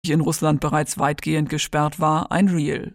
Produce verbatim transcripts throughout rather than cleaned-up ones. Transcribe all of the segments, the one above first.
in Russland bereits weitgehend gesperrt war, ein Reel.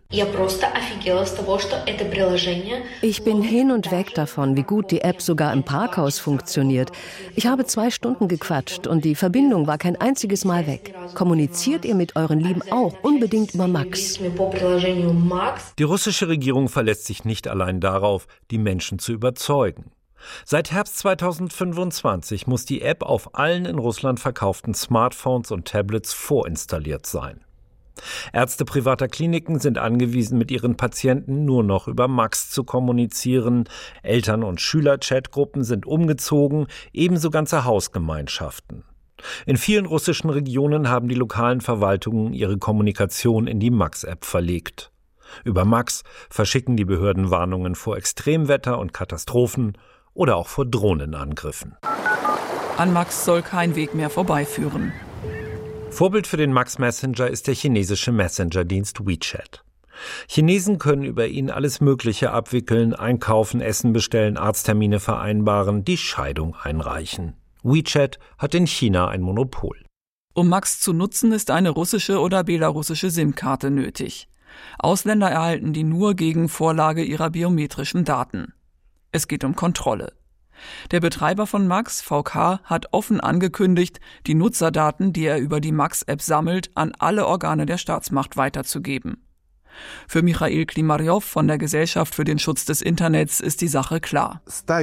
Ich bin hin und weg davon, wie gut die App sogar im Parkhaus funktioniert. Ich habe zwei Stunden gequatscht und die Verbindung war kein einziges Mal weg. Kommuniziert ihr mit euren Lieben auch unbedingt über Max? Die russische Regierung verlässt sich nicht allein darauf, die Menschen zu überzeugen. Seit Herbst zweitausendfünfundzwanzig muss die App auf allen in Russland verkauften Smartphones und Tablets vorinstalliert sein. Ärzte privater Kliniken sind angewiesen, mit ihren Patienten nur noch über Max zu kommunizieren. Eltern- und Schüler-Chatgruppen sind umgezogen, ebenso ganze Hausgemeinschaften. In vielen russischen Regionen haben die lokalen Verwaltungen ihre Kommunikation in die Max-App verlegt. Über Max verschicken die Behörden Warnungen vor Extremwetter und Katastrophen oder auch vor Drohnenangriffen. An Max soll kein Weg mehr vorbeiführen. Vorbild für den Max Messenger ist der chinesische Messenger-Dienst WeChat. Chinesen können über ihn alles Mögliche abwickeln, einkaufen, Essen bestellen, Arzttermine vereinbaren, die Scheidung einreichen. WeChat hat in China ein Monopol. Um Max zu nutzen, ist eine russische oder belarussische SIM-Karte nötig. Ausländer erhalten die nur gegen Vorlage ihrer biometrischen Daten. Es geht um Kontrolle. Der Betreiber von Max, V K, hat offen angekündigt, die Nutzerdaten, die er über die Max-App sammelt, an alle Organe der Staatsmacht weiterzugeben. Für Michail Klimarjow von der Gesellschaft für den Schutz des Internets ist die Sache klar.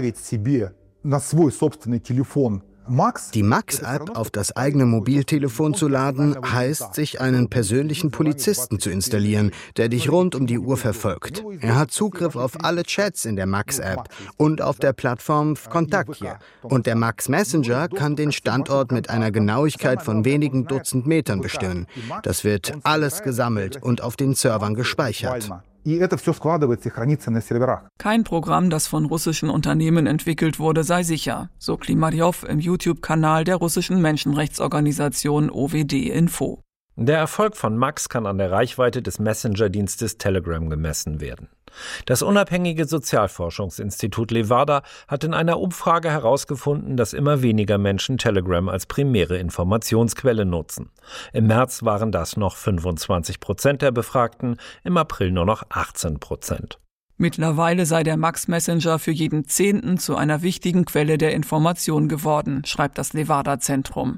Die Max-App auf das eigene Mobiltelefon zu laden, heißt, sich einen persönlichen Polizisten zu installieren, der dich rund um die Uhr verfolgt. Er hat Zugriff auf alle Chats in der Max-App und auf der Plattform Vkontakte. Und der Max Messenger kann den Standort mit einer Genauigkeit von wenigen Dutzend Metern bestimmen. Das wird alles gesammelt und auf den Servern gespeichert. Kein Programm, das von russischen Unternehmen entwickelt wurde, sei sicher, so Klimarjow im YouTube-Kanal der russischen Menschenrechtsorganisation O W D Info. Der Erfolg von Max kann an der Reichweite des Messenger-Dienstes Telegram gemessen werden. Das unabhängige Sozialforschungsinstitut Levada hat in einer Umfrage herausgefunden, dass immer weniger Menschen Telegram als primäre Informationsquelle nutzen. Im März waren das noch fünfundzwanzig Prozent der Befragten, im April nur noch achtzehn Prozent. Mittlerweile sei der Max Messenger für jeden Zehnten zu einer wichtigen Quelle der Information geworden, schreibt das Levada-Zentrum.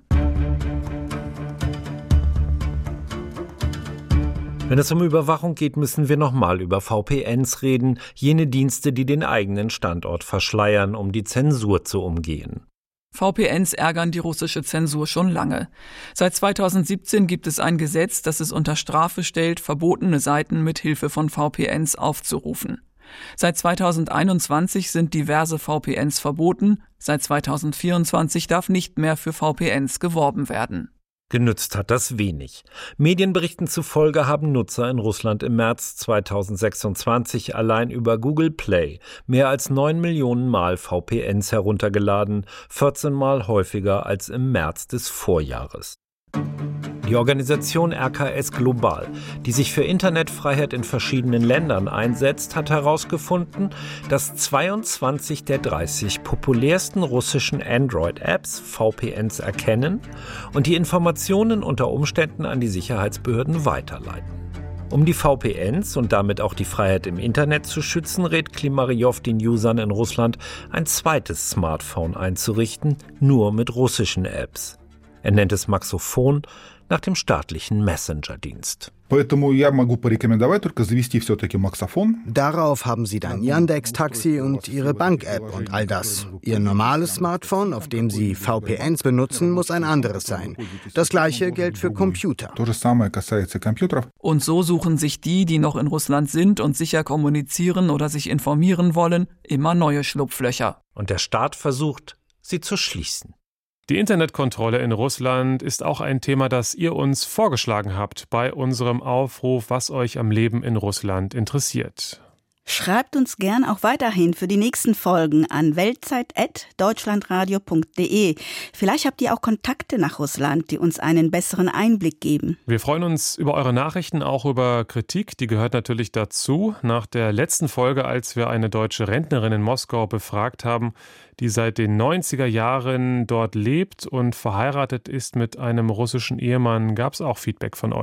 Wenn es um Überwachung geht, müssen wir nochmal über V P Ns reden, jene Dienste, die den eigenen Standort verschleiern, um die Zensur zu umgehen. V P Ns ärgern die russische Zensur schon lange. Seit zweitausendsiebzehn gibt es ein Gesetz, das es unter Strafe stellt, verbotene Seiten mit Hilfe von V P Ns aufzurufen. Seit zweitausendeinundzwanzig sind diverse V P Ns verboten, seit zweitausendvierundzwanzig darf nicht mehr für V P Ns geworben werden. Genützt hat das wenig. Medienberichten zufolge haben Nutzer in Russland im März zweitausendsechsundzwanzig allein über Google Play mehr als neun Millionen Mal V P Ns heruntergeladen, vierzehn Mal häufiger als im März des Vorjahres. Die Organisation R K S Global, die sich für Internetfreiheit in verschiedenen Ländern einsetzt, hat herausgefunden, dass zweiundzwanzig der dreißig populärsten russischen Android-Apps V P Ns erkennen und die Informationen unter Umständen an die Sicherheitsbehörden weiterleiten. Um die V P Ns und damit auch die Freiheit im Internet zu schützen, rät Klimarjow den Usern in Russland, ein zweites Smartphone einzurichten, nur mit russischen Apps. Er nennt es Maxophon, nach dem staatlichen Messenger-Dienst. Darauf haben Sie dann Yandex-Taxi und Ihre Bank-App und all das. Ihr normales Smartphone, auf dem Sie V P Ns benutzen, muss ein anderes sein. Das Gleiche gilt für Computer. Und so suchen sich die, die noch in Russland sind und sicher kommunizieren oder sich informieren wollen, immer neue Schlupflöcher. Und der Staat versucht, sie zu schließen. Die Internetkontrolle in Russland ist auch ein Thema, das ihr uns vorgeschlagen habt bei unserem Aufruf, was euch am Leben in Russland interessiert. Schreibt uns gern auch weiterhin für die nächsten Folgen an weltzeit at deutschlandradio punkt de. Vielleicht habt ihr auch Kontakte nach Russland, die uns einen besseren Einblick geben. Wir freuen uns über eure Nachrichten, auch über Kritik. Die gehört natürlich dazu. Nach der letzten Folge, als wir eine deutsche Rentnerin in Moskau befragt haben, die seit den neunziger Jahren dort lebt und verheiratet ist mit einem russischen Ehemann, gab es auch Feedback von euch.